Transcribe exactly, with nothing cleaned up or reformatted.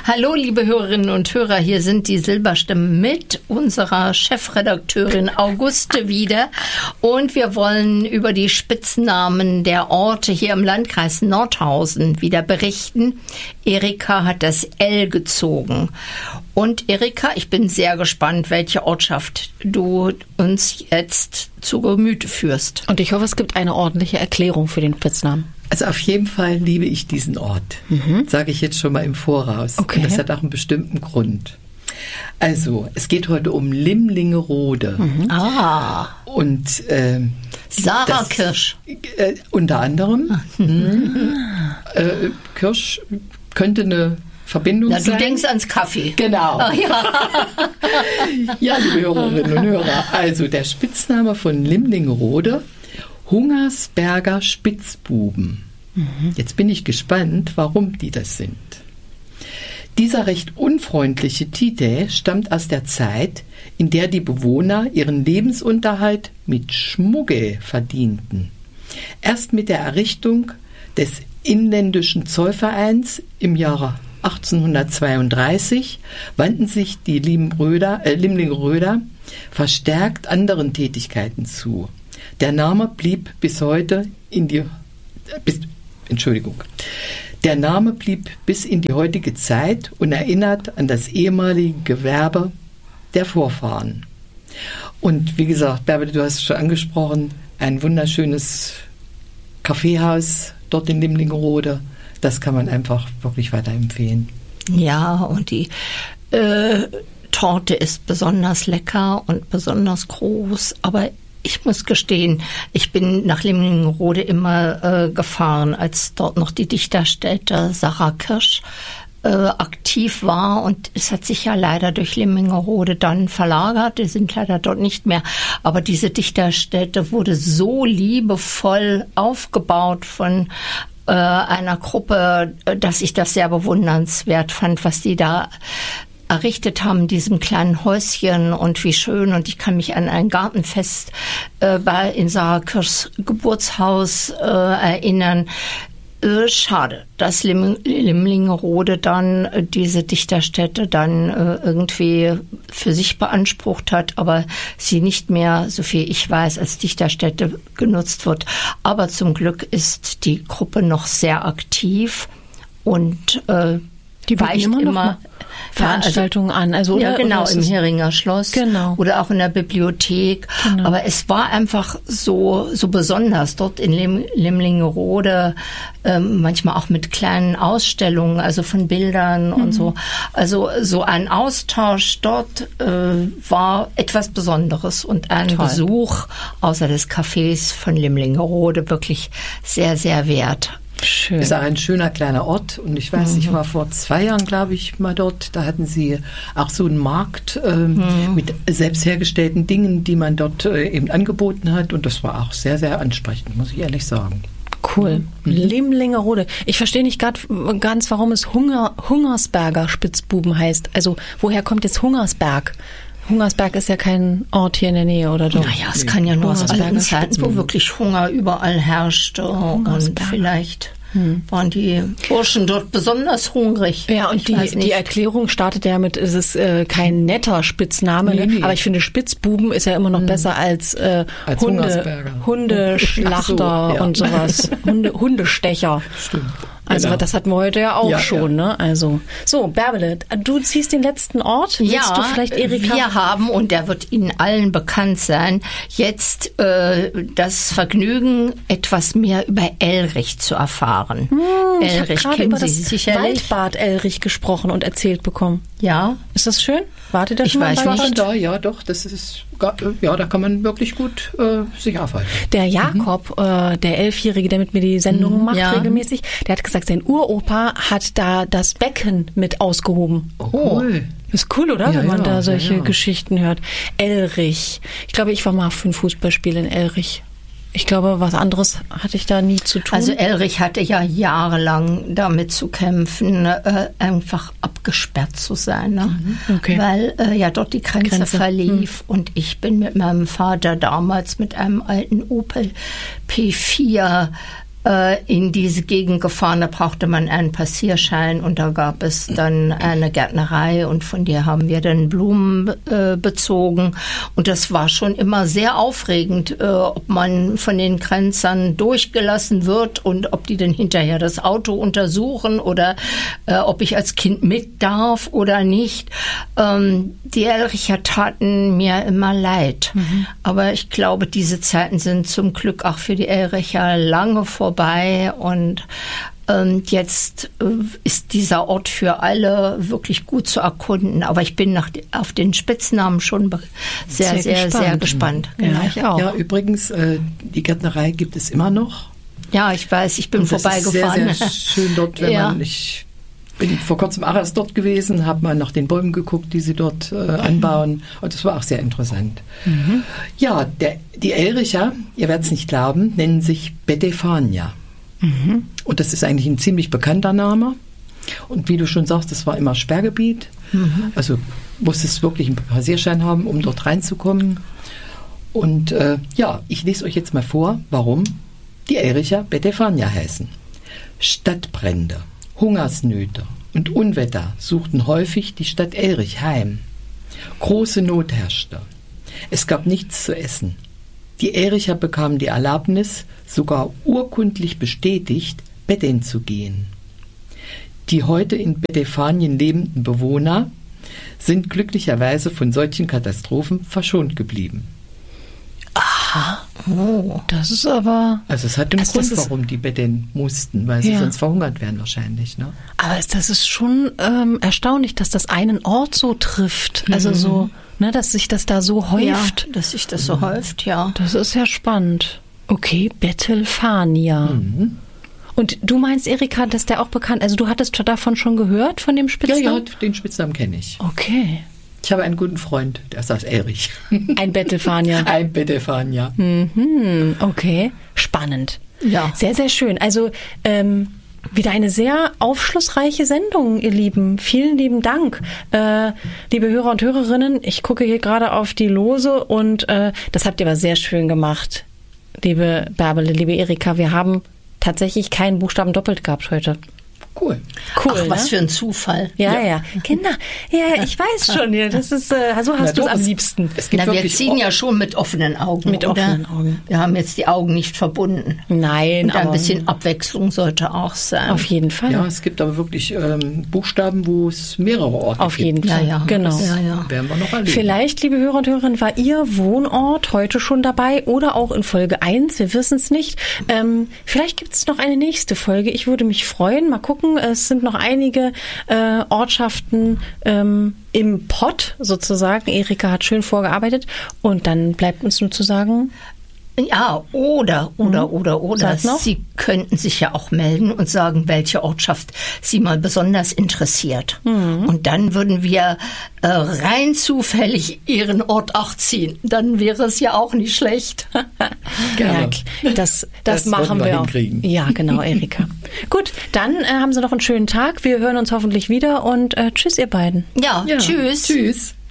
Hallo, liebe Hörerinnen und Hörer, hier sind die Silberstimmen mit unserer Chefredakteurin Auguste wieder. Und wir wollen über die Spitznamen der Orte hier im Landkreis Nordhausen wieder berichten. Erika hat das L gezogen. Und Erika, ich bin sehr gespannt, welche Ortschaft du uns jetzt zu Gemüte führst. Und ich hoffe, es gibt eine ordentliche Erklärung für den Spitznamen. Also auf jeden Fall liebe ich diesen Ort, mhm. sage ich jetzt schon mal im Voraus. Okay. Und das hat auch einen bestimmten Grund. Also, es geht heute um Limlingerode. Mhm. Ah. Und äh, Sarah das, Kirsch. Äh, unter anderem. Mhm. äh, Kirsch könnte eine Verbindung Na, sein. du denkst ans Kaffee. Genau. Ach, ja. Ja, liebe Hörerinnen und Hörer. Also, der Spitzname von Limlingerode: Hungersberger Spitzbuben. Mhm. Jetzt bin ich gespannt, warum die das sind. Dieser recht unfreundliche Titel stammt aus der Zeit, in der die Bewohner ihren Lebensunterhalt mit Schmuggel verdienten. Erst mit der Errichtung des inländischen Zollvereins im Jahre achtzehnhundertzweiunddreißig wandten sich die Limröder, äh, Limlingeröder verstärkt anderen Tätigkeiten zu. Der Name blieb bis heute in die, bis, Entschuldigung, der Name blieb bis in die heutige Zeit und erinnert an das ehemalige Gewerbe der Vorfahren. Und wie gesagt, Bärbele, du hast es schon angesprochen, ein wunderschönes Kaffeehaus dort in Limlingerode, das kann man einfach wirklich weiterempfehlen. Ja, und die äh, Torte ist besonders lecker und besonders groß, aber ich muss gestehen, ich bin nach Limlingerode immer äh, gefahren, als dort noch die Dichterstätte Sarah Kirsch äh, aktiv war. Und es hat sich ja leider durch Limlingerode dann verlagert. Die sind leider dort nicht mehr. Aber diese Dichterstätte wurde so liebevoll aufgebaut von äh, einer Gruppe, dass ich das sehr bewundernswert fand, was die da errichtet haben, in diesem kleinen Häuschen, und wie schön. Und ich kann mich an ein Gartenfest äh, bei in Sarah Kirschs Geburtshaus äh, erinnern. Äh, schade, dass Lim- Limlingerode dann äh, diese Dichterstätte dann äh, irgendwie für sich beansprucht hat, aber sie nicht mehr, so viel ich weiß, als Dichterstätte genutzt wird. Aber zum Glück ist die Gruppe noch sehr aktiv und äh, die weicht immer, immer Veranstaltungen ja, also, an. Also, oder, ja, genau, oder im Heringer Schloss genau. oder auch in der Bibliothek. Genau. Aber es war einfach so, so besonders dort in Lim- Limlingerode, ähm, manchmal auch mit kleinen Ausstellungen, also von Bildern mhm. und so. Also so ein Austausch dort äh, war etwas Besonderes und ein Toll. Besuch außer des Cafés von Limlingerode wirklich sehr, sehr wert. Schön. Ist auch ein schöner kleiner Ort, und ich weiß, mhm. ich war vor zwei Jahren, glaube ich, mal dort, da hatten sie auch so einen Markt ähm, mhm. mit selbst hergestellten Dingen, die man dort äh, eben angeboten hat, und das war auch sehr, sehr ansprechend, muss ich ehrlich sagen. Cool. Mhm. Limlingerode. Ich verstehe nicht grad, ganz, warum es Hunger, Hungersberger Spitzbuben heißt. Also woher kommt jetzt Hungersberg? Hungersberg ist ja kein Ort hier in der Nähe, oder doch? Naja, es kann ja nur aus alten Zeiten, wo wirklich Hunger überall herrschte. Und vielleicht hm. waren die Burschen dort besonders hungrig. Ja, und die, die Erklärung startet ja mit, es ist äh, kein netter Spitzname. Nee, nee. Aber ich finde, Spitzbuben ist ja immer noch hm. besser als, äh, als Hunde, Hundeschlachter so, ja. und sowas. Hunde, Hundestecher. Stimmt. Also genau. Das hatten wir heute ja auch ja, schon, ja. ne? Also so, Bärbele, du ziehst den letzten Ort. Willst ja, du vielleicht Erika? Wir haben, und der wird Ihnen allen bekannt sein, jetzt äh, das Vergnügen, etwas mehr über Elrich zu erfahren. Hm, Elrich ich habe kennen über Sie das sicherlich. Waldbad Elrich gesprochen und erzählt bekommen. Ja. Ist das schön? Wartet das ich schon mal? Ich weiß nicht. Da, ja, doch, das ist, ja, da kann man wirklich gut äh, sich aufhalten. Der Jakob, mhm. äh, der Elfjährige, der mit mir die Sendung mhm, macht ja. regelmäßig, der hat gesagt, sein Uropa hat da das Becken mit ausgehoben. Oh, cool. Ist cool, oder? Ja, wenn man ja, da solche ja, ja. Geschichten hört. Elrich. Ich glaube, ich war mal für ein Fußballspiel in Elrich. Ich glaube, was anderes hatte ich da nie zu tun. Also Elrich hatte ja jahrelang damit zu kämpfen, äh, einfach abgesperrt zu sein, ne? Okay. Weil äh, ja dort die Grenze, Grenze. verlief. Hm. Und ich bin mit meinem Vater damals mit einem alten Opel P vier äh, in diese Gegend gefahren. Da brauchte man einen Passierschein und da gab es dann eine Gärtnerei und von der haben wir dann Blumen äh, bezogen. Und das war schon immer sehr aufregend, äh, ob man von den Grenzern durchgelassen wird und ob die dann hinterher das Auto untersuchen oder äh, ob ich als Kind mit darf oder nicht. Ähm, die Elricher taten mir immer leid. Mhm. Aber ich glaube, diese Zeiten sind zum Glück auch für die Elricher lange vorbei und ähm, jetzt äh, ist dieser Ort für alle wirklich gut zu erkunden. Aber ich bin nach, auf den Spitznamen schon sehr, sehr, sehr gespannt. Sehr gespannt. Ja, genau. Ich auch. Ja, übrigens, äh, die Gärtnerei gibt es immer noch. Ja, ich weiß, ich bin und das vorbeigefahren. Ist sehr, sehr schön dort, wenn ja. man nicht... Ich bin vor kurzem auch erst dort gewesen, habe mal nach den Bäumen geguckt, die sie dort äh, anbauen. Und das war auch sehr interessant. Mhm. Ja, der, die Elricher, ihr werdet es nicht glauben, nennen sich Betefania. Mhm. Und das ist eigentlich ein ziemlich bekannter Name. Und wie du schon sagst, das war immer Sperrgebiet. Mhm. Also musstest wirklich einen Passierschein haben, um dort reinzukommen. Und äh, ja, ich lese euch jetzt mal vor, warum die Elricher Betefania heißen. Stadtbrände, Hungersnöte und Unwetter suchten häufig die Stadt Elrich heim. Große Not herrschte. Es gab nichts zu essen. Die Elricher bekamen die Erlaubnis, sogar urkundlich bestätigt, betteln zu gehen. Die heute in Betefanien lebenden Bewohner sind glücklicherweise von solchen Katastrophen verschont geblieben. Aha. Oh, das ist aber... Also es hat einen also Grund, warum die betteln mussten, weil sie ja. sonst verhungert wären wahrscheinlich. Ne? Aber das ist schon ähm, erstaunlich, dass das einen Ort so trifft. Mhm. Also so, ne, dass sich das da so häuft. Ja, dass sich das so mhm. häuft, ja. Das ist ja spannend. Okay, Bettelfania. Mhm. Und du meinst, Erika, dass der auch bekannt... Also du hattest davon schon gehört, von dem Spitznamen? Ja, ja, den Spitznamen kenne ich. Okay. Ich habe einen guten Freund, der ist aus Elrich. Ein Bettelfanier. Ein Bettelfanier. Mhm, okay, spannend. Ja. Sehr, sehr schön. Also ähm, wieder eine sehr aufschlussreiche Sendung, ihr Lieben. Vielen lieben Dank. Äh, liebe Hörer und Hörerinnen, ich gucke hier gerade auf die Lose und äh, das habt ihr aber sehr schön gemacht. Liebe Bärbele, liebe Erika, wir haben tatsächlich keinen Buchstaben doppelt gehabt heute. Cool. Cool. Ach, was ne? für ein Zufall. Ja, ja. ja. Genau. Ja, ich weiß schon. Ja, das ist, äh, so hast du es am liebsten. Es gibt Na, wir ziehen ja schon mit offenen Augen. Mit oder? offenen Augen. Wir haben jetzt die Augen nicht verbunden. Nein, Und ein bisschen Abwechslung sollte auch sein. Auf jeden Fall. Ja, es gibt aber wirklich ähm, Buchstaben, wo es mehrere Orte Auf gibt. jeden Fall. Ja, ja. Genau. Das ja, ja. werden wir noch erleben. Vielleicht, liebe Hörer und Hörerinnen, war Ihr Wohnort heute schon dabei oder auch in Folge eins. Wir wissen es nicht. Ähm, vielleicht gibt es noch eine nächste Folge. Ich würde mich freuen. Mal gucken. Es sind noch einige äh, Ortschaften ähm, im Pott sozusagen. Erika hat schön vorgearbeitet und dann bleibt uns nur zu sagen... Ja, oder, oder, mhm. oder, oder. Sie könnten sich ja auch melden und sagen, welche Ortschaft Sie mal besonders interessiert. Mhm. Und dann würden wir äh, rein zufällig Ihren Ort auch ziehen. Dann wäre es ja auch nicht schlecht. Gerne. Ja, das, das, das machen wir, wir auch. Hinkriegen. Ja, genau, Erika. Gut, dann äh, haben Sie noch einen schönen Tag. Wir hören uns hoffentlich wieder und äh, tschüss, ihr beiden. Ja, ja. tschüss. Tschüss.